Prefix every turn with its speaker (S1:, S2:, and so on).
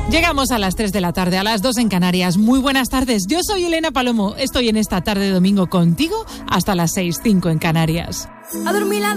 S1: Llegamos a las 3 de la tarde, a las 2 en Canarias. Muy buenas tardes, yo soy Elena Palomo. Estoy en esta tarde de domingo contigo hasta las 6:05 en Canarias.
S2: A dormir la